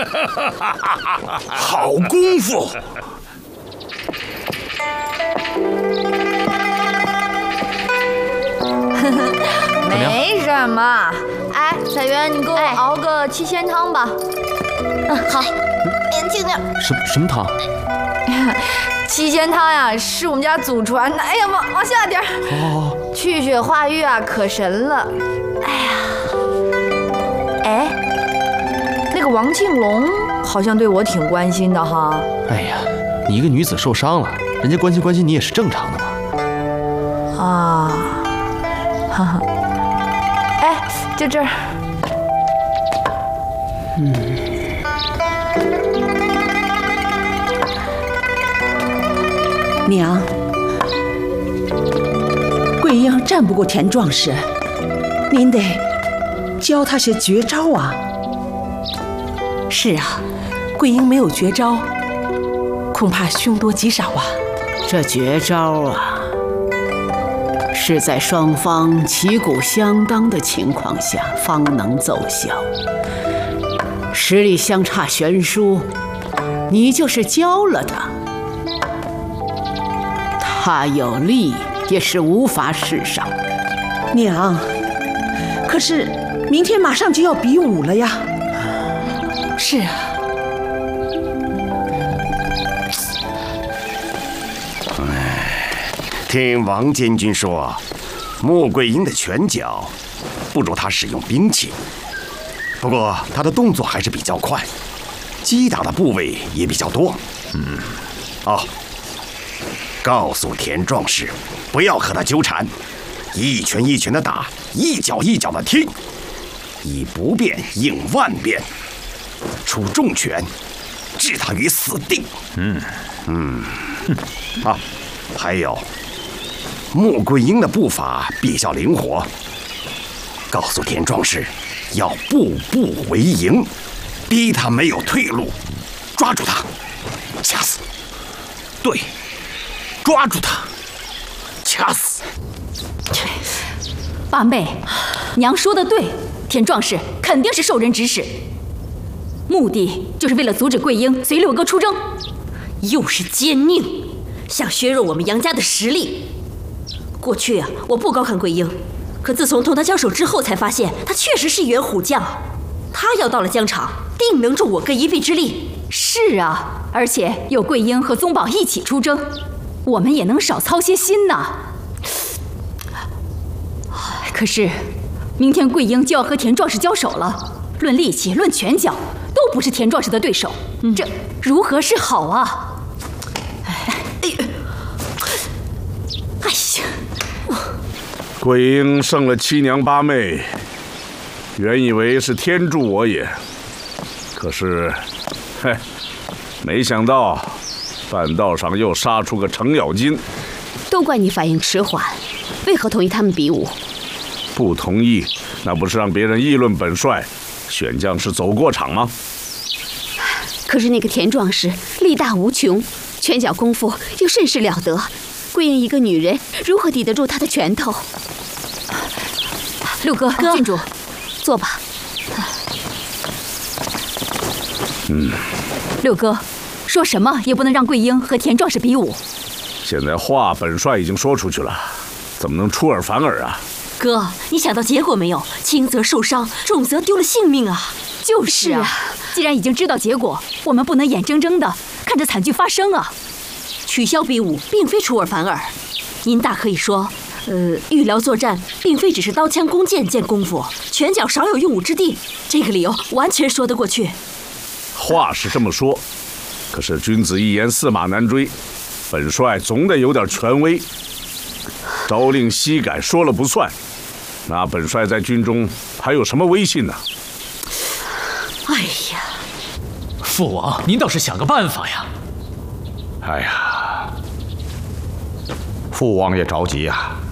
好功夫！ 没什么。哎，彩媛，你给我熬个七仙汤吧。 好。 年轻点。 什么汤？ 七仙汤呀，是我们家祖传的。哎呀，往下点。 哦。 去血化瘀啊，可神了。哎呀，哎，那个王庆龙好像对我挺关心的哈。 哎呀，你一个女子受伤了，人家关心关心你也是正常的嘛。 啊，哈哈。哎，就这儿。 娘，桂英战不过田壮士，您得教她些绝招啊。 是啊，桂英没有绝招，恐怕凶多吉少啊。 这绝招啊，是在双方旗鼓相当的情况下方能奏效，实力相差悬殊，你就是教了他，他有力也是无法使上。 娘，可是明天马上就要比武了呀。 是啊。 听王监军说，穆桂英的拳脚不如他使用兵器，不过他的动作还是比较快，击打的部位也比较多。告诉田壮士，不要和他纠缠，一拳一拳的打，一脚一脚的踢，以不变应万变，出重拳，置他于死地。还有。穆桂英的步伐比较灵活，告诉田壮士要步步为营，逼他没有退路，抓住他，掐死。 对，抓住他，掐死。 八妹，娘说的对，田壮士肯定是受人指使，目的就是为了阻止桂英随六哥出征， 又是奸佞，想削弱我们杨家的实力。过去啊，我不高看桂英，可自从同他交手之后，才发现他确实是一员虎将。他要到了疆场，定能助我哥一臂之力。 是啊，而且有桂英和宗宝一起出征，我们也能少操些心呐。可是，明天桂英就要和田壮士交手了，论力气，论拳脚，都不是田壮士的对手，这如何是好啊？哎呀！ 桂英胜了七娘八妹，原以为是天助我也，可是，没想到半道上又杀出个程咬金。 都怪你反应迟缓，为何同意他们比武？ 不同意，那不是让别人议论本帅选将是走过场吗？ 可是那个田壮士力大无穷，拳脚功夫又甚是了得。桂英一个女人，如何抵得住他的拳头？ 六哥，郡主， 坐吧。 六哥，说什么也不能让桂英和田壮士比武。 现在话本帅已经说出去了，怎么能出尔反尔啊？ 哥，你想到结果没有？轻则受伤，重则丢了性命啊！ 就是啊，既然已经知道结果，我们不能眼睁睁的看着惨剧发生啊！ 取消比武并非出尔反尔，您大可以说，预疗作战并非只是刀枪弓箭见功夫，拳脚少有用武之地，这个理由完全说得过去。 话是这么说，可是君子一言驷马难追，本帅总得有点权威。朝令夕改说了不算，那本帅在军中还有什么威信呢？ 哎呀， 父王，您倒是想个办法呀！ 哎呀，父王也着急呀。